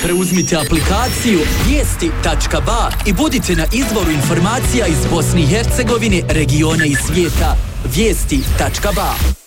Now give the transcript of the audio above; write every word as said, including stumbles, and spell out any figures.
Preuzmite aplikaciju vijesti tačka ba i budite na izvoru informacija iz Bosne i Hercegovine, regiona i svijeta. vijesti tačka ba